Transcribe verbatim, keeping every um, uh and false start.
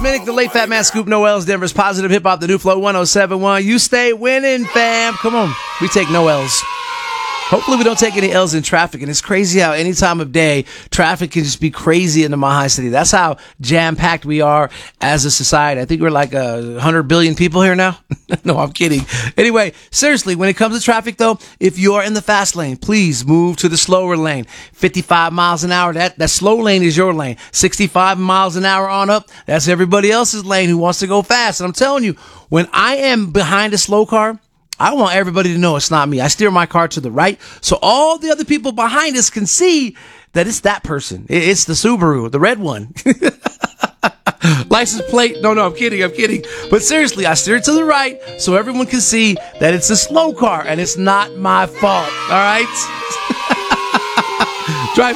Minnick, the late fat man Scoop Noel's Denver's positive hip hop, the new flow one oh seven point one. You stay winning, fam. Come on. We take no L's. Hopefully we don't take any L's in traffic. And it's crazy how any time of day, traffic can just be crazy in the Mile High City. That's how jam-packed we are as a society. I think we're like a one hundred billion people here now. No, I'm kidding. Anyway, seriously, when it comes to traffic, though, if you're in the fast lane, please move to the slower lane. fifty-five miles an hour, that, that slow lane is your lane. sixty-five miles an hour on up, that's everybody else's lane who wants to go fast. And I'm telling you, when I am behind a slow car, I want everybody to know it's not me. I steer my car to the right so all the other people behind us can see that it's that person. It's the Subaru, the red one. License plate. No, no, I'm kidding. I'm kidding. But seriously, I steer it to the right so everyone can see that it's a slow car and it's not my fault. All right?